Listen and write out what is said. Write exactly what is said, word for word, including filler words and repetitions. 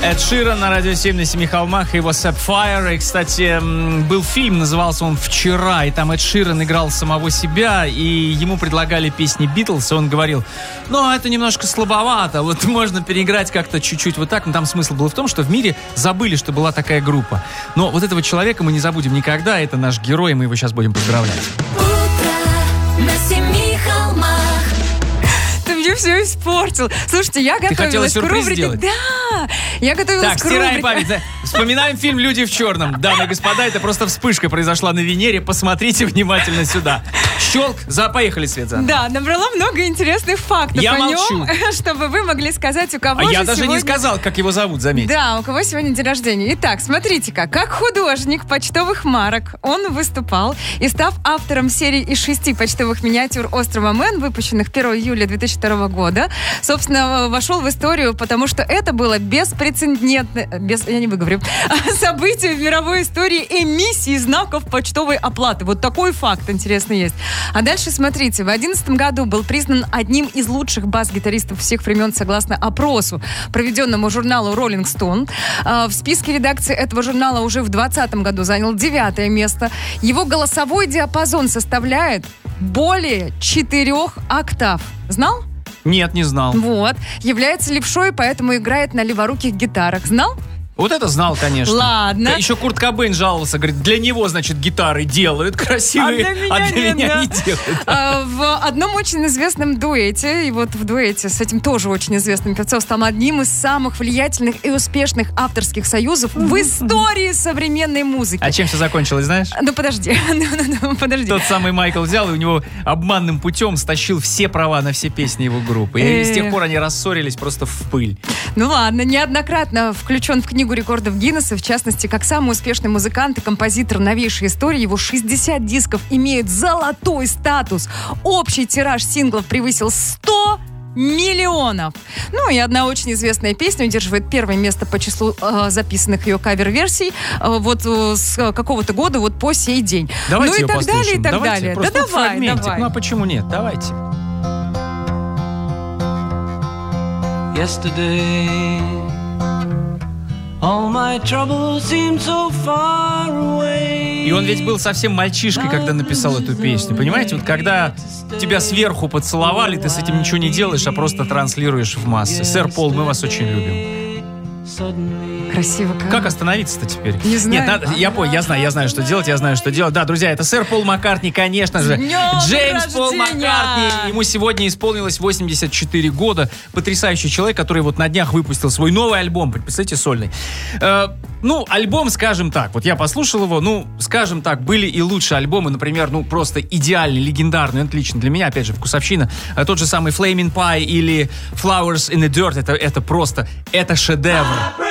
Эд Ширан на Радио семь на Семи холмах, его Sapphire. И, кстати, был фильм, назывался он «Вчера», и там Эд Ширан играл самого себя, и ему предлагали песни Битлз, и он говорил, ну, это немножко слабовато, вот можно переиграть как-то чуть-чуть вот так, но там смысл был в том, что в мире забыли, что была такая группа. Но вот этого человека мы не забудем никогда, это наш герой, и мы его сейчас будем поздравлять. Утро на Семи холмах. Ты мне все испортил. Слушайте, я готовилась к рубрике. Да, я готовилась так, к рубрике. Так, стираем память. Вспоминаем фильм «Люди в черном». Дамы и господа, это просто вспышка произошла на Венере. Посмотрите внимательно сюда. Щелк, за, поехали, Свет, за. Да, набрала много интересных фактов я о молчу. нем, чтобы вы могли сказать, у кого а же я даже сегодня... не сказал, как его зовут, заметь. Да, у кого сегодня день рождения. Итак, смотрите-ка, как художник почтовых марок он выступал и, став автором серии из шести почтовых миниатюр «Острова Мэн», выпущенных первого июля две тысячи второго года, собственно, вошел в историю, потому что это было беспрецедентное, без, я не выговорю, событие в мировой истории эмиссии знаков почтовой оплаты. Вот такой факт интересный есть. А дальше смотрите, в две тысячи одиннадцатом году был признан одним из лучших бас-гитаристов всех времен согласно опросу, проведенному журналу Rolling Stone. В списке редакции этого журнала уже в двадцатом году занял девятое место. Его голосовой диапазон составляет более четырех октав. Знал? Нет, не знал. Вот. Является левшой, поэтому играет на леворуких гитарах. Знал? Вот это знал, конечно. Ладно. Да, еще Курт Кобейн жаловался, говорит, для него, значит, гитары делают красивые, а для меня, а для нет, меня да. не делают. А, в одном очень известном дуэте, и вот в дуэте с этим тоже очень известным певцом стал одним из самых влиятельных и успешных авторских союзов в истории современной музыки. А чем все закончилось, знаешь? Ну, подожди. ну, подожди. Тот самый Майкл взял и у него обманным путем стащил все права на все песни его группы. И с тех пор они рассорились просто в пыль. Ну ладно, неоднократно включен в книгу рекордов Гиннесса, в частности, как самый успешный музыкант и композитор новейшей истории. Его шестьдесят дисков имеют золотой статус. Общий тираж синглов превысил сто миллионов. Ну и одна очень известная песня удерживает первое место по числу э, записанных ее кавер-версий э, вот э, с какого-то года вот по сей день. Давайте ну и ее так послушаем. далее, и так Давайте, далее. просто Да давай, фрагментик. давай. Ну а почему нет? Давайте. Yesterday, all my troubles seem so far away. И он ведь был совсем мальчишкой, когда написал эту песню. Понимаете, вот когда тебя сверху поцеловали, ты с этим ничего не делаешь, а просто транслируешь в массы. Сэр Пол, мы вас очень любим. Красиво как. Как остановиться-то теперь? Не знаю. Нет, надо, я понял, я знаю, я знаю, что делать, я знаю, что делать. Да, друзья, это сэр Пол Маккартни, конечно же. Днем Джеймс рождения! Пол Маккартни. Ему сегодня исполнилось восемьдесят четыре года. Потрясающий человек, который вот на днях выпустил свой новый альбом, представляете, сольный. Э, ну, альбом, скажем так, вот я послушал его, ну, скажем так, были и лучшие альбомы, например, ну, просто идеальный, легендарный, это лично для меня, опять же, вкусовщина. Э, тот же самый Flaming Pie или Flowers in the Dirt, это, это просто, это шедевр.